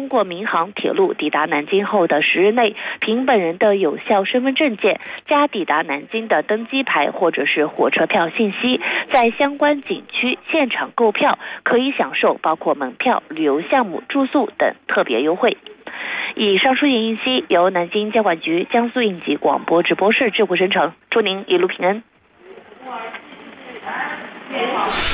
通过民航、铁路抵达南京后的10日内，凭本人的有效身份证件加抵达南京的登机牌或者是火车票信息，在相关景区现场购票，可以享受包括门票、旅游项目、住宿等特别优惠。以上出行信息由南京交管局江苏应急广播直播室智慧生成，祝您一路平安。